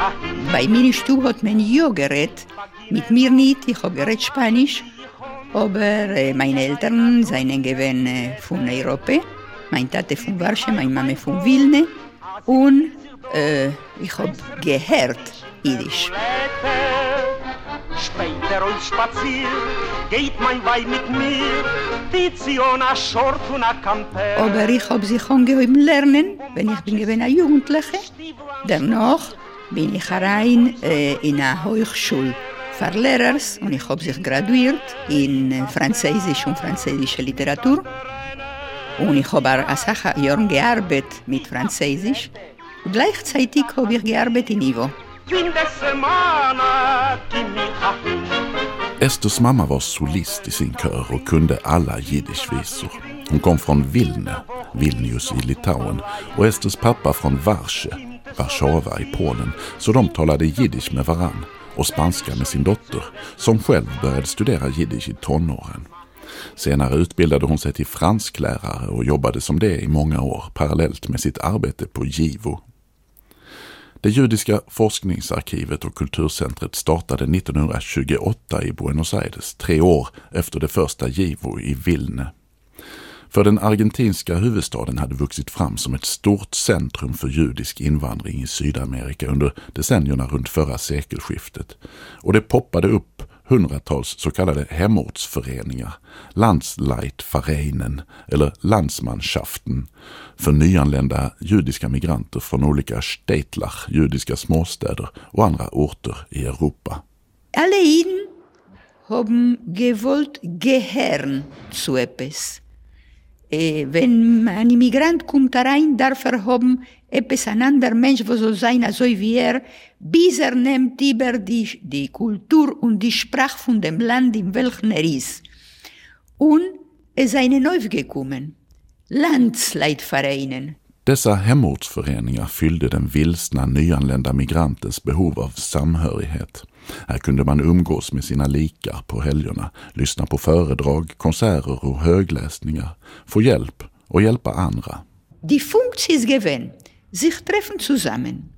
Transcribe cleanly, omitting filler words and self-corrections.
Bei mir in Stub hat man ja geredet. Mit mir nicht, ich habe geredet Spanisch. Aber meine Eltern seien gewesen von Europa. Meine Tate von Warschau, meine Mama von Wilna. Und ich habe gehört Jiddisch. Später und spazier, geht mein Weib mit mir, die Ziona Schort und a Kamper. Aber ich habe sich angehoben lernen, wenn ich bin gewesen eine Jugendliche. Danach bin ich rein in eine Hochschule für Lehrer und ich habe sich graduiert in Französisch und französische Literatur. Und ich habe eine Sache Jahre gearbeitet mit Französisch. Gleichzeitig habe ich gearbeitet in Ivo. Esters mamma var solist i sin kör och kunde alla jiddischvisor. Hon kom från Vilna, Vilnius i Litauen, och Esters pappa från Warszawa i Polen, så de talade jiddisch med varann och spanska med sin dotter, som själv började studera jiddisch i tonåren. Senare utbildade hon sig till fransklärare och jobbade som det i många år parallellt med sitt arbete på JIVO. Det judiska forskningsarkivet och kulturcentret startade 1928 i Buenos Aires, 3 år efter det första JIVO i Vilna. För den argentinska huvudstaden hade vuxit fram som ett stort centrum för judisk invandring i Sydamerika under decennierna runt förra sekelskiftet. Och det poppade upp hundratals så kallade hemortsföreningar, Landsleitvereinen eller Landsmannschaften, för nyanlända judiska migranter från olika städlar, judiska småstäder och andra orter i Europa. Alle Jiden haben gewollt gehören zu etwas. Wenn ein Immigrant kommt rein, darf haben etwas ein anderer Mensch, der soll sein, so wie bis nimmt über die Kultur und die Sprache von dem Land, in welchem ist. Und es seien aufgekommen, Landsleitvereinen. Dessa hemortsföreningar fyllde den vilsna nyanlända migrantens behov av samhörighet. Här kunde man umgås med sina likar på helgerna, lyssna på föredrag, konserter och högläsningar, få hjälp och hjälpa andra. Die Funktion ist gewesen, sich treffen zusammen.